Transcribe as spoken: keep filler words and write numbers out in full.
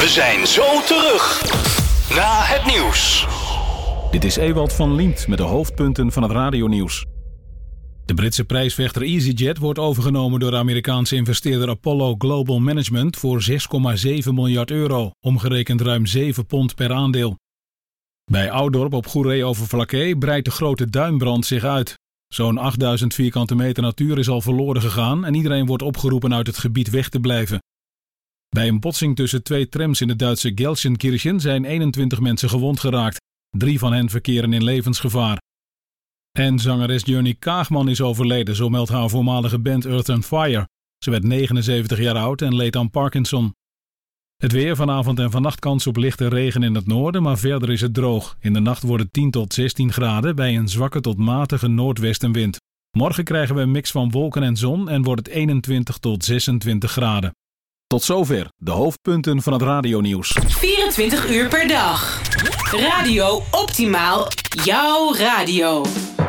We zijn zo terug na het nieuws. Dit is Ewald van Liemt met de hoofdpunten van het radionieuws. De Britse prijsvechter EasyJet wordt overgenomen door de Amerikaanse investeerder Apollo Global Management voor zes komma zeven miljard euro, omgerekend ruim zeven pond per aandeel. Bij Oudorp op Goeree-Overflakkee breidt de grote duinbrand zich uit. Zo'n achtduizend vierkante meter natuur is al verloren gegaan en iedereen wordt opgeroepen uit het gebied weg te blijven. Bij een botsing tussen twee trams in de Duitse Gelsenkirchen zijn eenentwintig mensen gewond geraakt. Drie van hen verkeren in levensgevaar. En zangeres Johnny Kaagman is overleden, zo meldt haar voormalige band Earth and Fire. Ze werd negenenzeventig jaar oud en leed aan Parkinson. Het weer, vanavond en vannacht kans op lichte regen in het noorden, maar verder is het droog. In de nacht wordt het tien tot zestien graden bij een zwakke tot matige noordwestenwind. Morgen krijgen we een mix van wolken en zon en wordt het eenentwintig tot zesentwintig graden. Tot zover de hoofdpunten van het radionieuws. vierentwintig uur per dag. Radio Optimaal. Jouw radio.